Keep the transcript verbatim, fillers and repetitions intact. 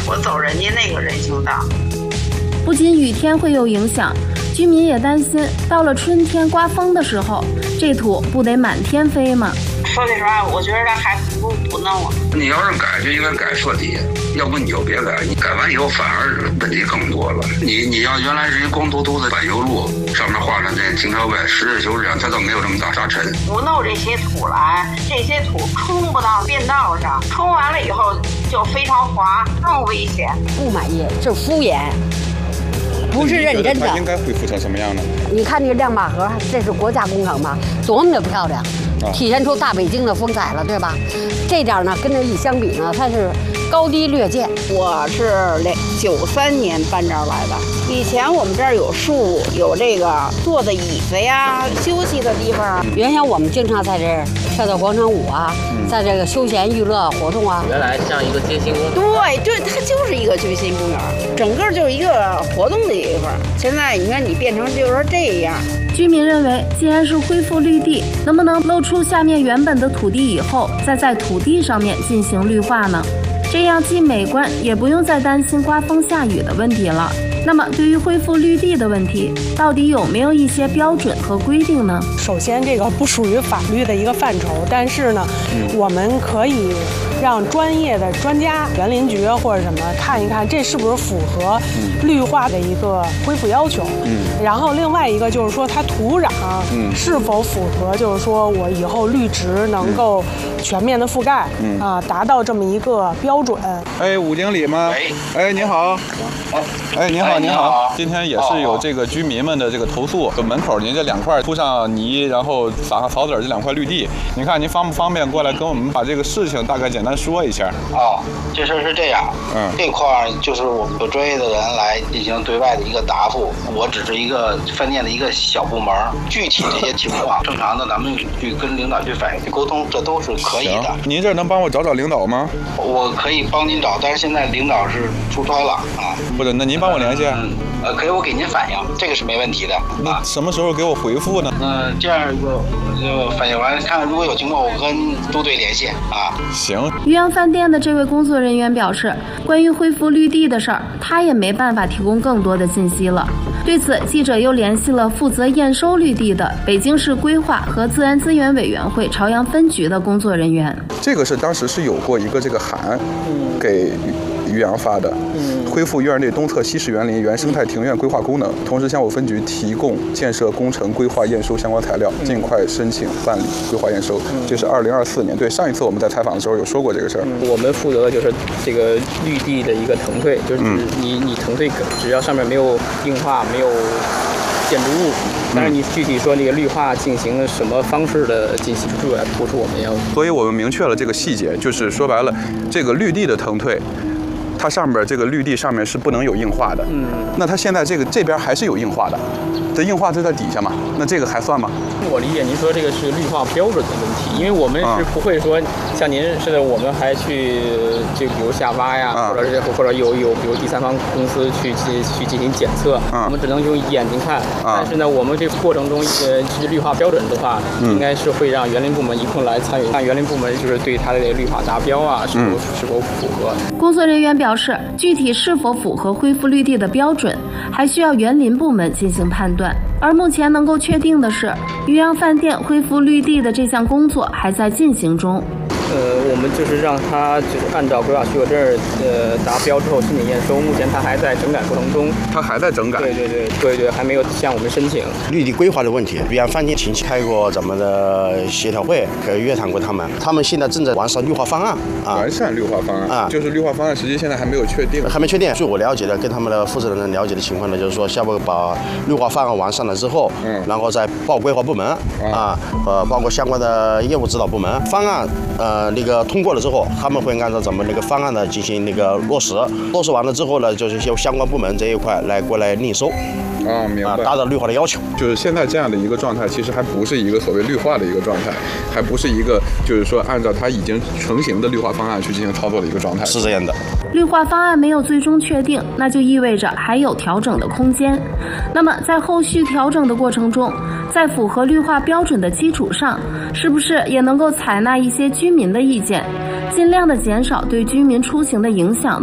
我走人家那个人行道。 不仅雨天会有影响，居民也担心，到了春天刮风的时候，这土不得满天飞吗？ 说句实话，我觉得他还不如不弄了。 你要是改，就应该改彻底，要不你就别改。你改完以后反而问题更多了。你你要原来是一光秃秃的柏油路，上面画着那停车位，实事求是讲，它倒没有这么大沙尘。 不弄这些土来，这些土冲不到便道上，冲完了以后就非常滑，更危险。 不满意，这敷衍。不是认真的， 它应该恢复成什么样的？ 你看这个亮马河，这是国家工程嘛，多么的漂亮，体现出大北京的风采了，对吧？这点呢，跟这一相比呢，它是高低略见。 我是九三年搬这儿来的，以前我们这儿有树，有这个坐的椅子呀，休息的地方。 原先我们经常在这儿跳跳广场舞啊，嗯、在这个休闲娱乐活动啊。 原来像一个街心公园。 对对，它就是一个街心公园，整个就是一个活动的地方。现在你看你变成就是这样。 居民认为，既然是恢复绿地，能不能露出下面原本的土地以后，再在土地上面进行绿化呢？这样既美观，也不用再担心刮风下雨的问题了。那么，对于恢复绿地的问题，到底有没有一些标准和规定呢？ 首先，这个不属于法律的一个范畴，但是呢，嗯、我们可以让专业的专家、园林局或者什么看一看，这是不是符合绿化的一个恢复要求。嗯。然后，另外一个就是说，它土壤是否符合，就是说我以后绿植能够全面的覆盖，嗯、啊，达到这么一个标准。 哎，吴经理吗？哎，您好。哎，您好，您好。今天也是有这个居民们的这个投诉，就门口您这两块铺上泥，然后撒上草籽这两块绿地，您看您方不方便过来跟我们把这个事情大概简单说一下？ 哦，这事儿是这样，嗯，这块就是我们有专业的人来进行对外的一个答复，我只是一个饭店的一个小部门，具体这些情况，正常的咱们去跟领导去反映、去沟通，这都是可以的。 您这能帮我找找领导吗？ 我可以帮您找，但是现在领导是出差了啊。 或者那您帮我联系？ 嗯，呃，可以，我给您反映，这个是没问题的。 那什么时候给我回复呢？ 嗯、呃，这样就就反映完，看看如果有情况，我跟都队联系啊。 行。 渔阳饭店的这位工作人员表示，关于恢复绿地的事儿，他也没办法提供更多的信息了。对此，记者又联系了负责验收绿地的北京市规划和自然资源委员会朝阳分局的工作人员。 这个是当时是有过一个这个函，给渔阳发的，恢复院内东侧西式园林原生态庭院规划功能，同时向我分局提供建设工程规划验收相关材料，尽快申请办理规划验收。这是二零二四年，对，上一次我们在采访的时候有说过这个事儿。 我们负责的就是这个绿地的一个腾退，就是你你腾退，只要上面没有硬化，没有建筑物。但是你具体说那个绿化进行什么方式的进行，这不是我们要。 所以我们明确了这个细节，就是说白了，这个绿地的腾退，它上面这个绿地上面是不能有硬化的。嗯。那它现在这个这边还是有硬化的，这硬化就在底下嘛，那这个还算吗？ 我理解您说这个是绿化标准的问题，因为我们是不会说像您似的，我们还去就比如下挖呀，啊、或者是或者有有比如第三方公司去去去进行检测，啊、我们只能用眼睛看。啊、但是呢，我们这个过程中呃，其实绿化标准的话，嗯、应该是会让园林部门一块来参与，让园林部门就是对它的绿化达标啊，是否、嗯、是否符合。 工作人员表示，具体是否符合恢复绿地的标准，还需要园林部门进行判断。而目前能够确定的是，渔阳饭店恢复绿地的这项工作还在进行中。 呃，我们就是让他就是按照规划许可证呃达标之后申请验收，目前他还在整改过程中。 他还在整改。 对对对对对，还没有向我们申请。 绿地规划的问题，渔阳饭店前期开过咱们的协调会，和约谈过他们，他们现在正在完善绿化方案啊。 完善绿化方案啊，就是绿化方案实际现在还没有确定。 还没确定。据我了解的，跟他们的负责人了解的情况呢，就是说，下步把绿化方案完善了之后，嗯，然后再报规划部门啊，呃，包括相关的业务指导部门，方案呃那个通过了之后，他们会按照咱们那个方案呢进行那个落实，落实完了之后呢，就是由相关部门这一块来过来另收。 啊，明白， 达到绿化的要求。 就是现在这样的一个状态，其实还不是一个所谓绿化的一个状态，还不是一个就是说按照它已经成型的绿化方案去进行操作的一个状态。 是这样的。 绿化方案没有最终确定，那就意味着还有调整的空间。那么在后续调整的过程中，在符合绿化标准的基础上，是不是也能够采纳一些居民的意见，尽量的减少对居民出行的影响？